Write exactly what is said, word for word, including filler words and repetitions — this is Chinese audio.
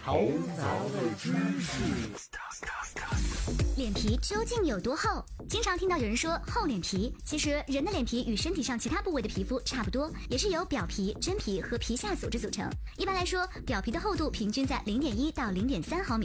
头脑的知识。 脸皮究竟有多厚？经常听到有人说厚脸皮，其实人的脸皮与身体上其他部位的皮肤差不多，也是由表皮、真皮和皮下组织组成。一般来说，表皮的厚度平均在 零点一到零点三毫米。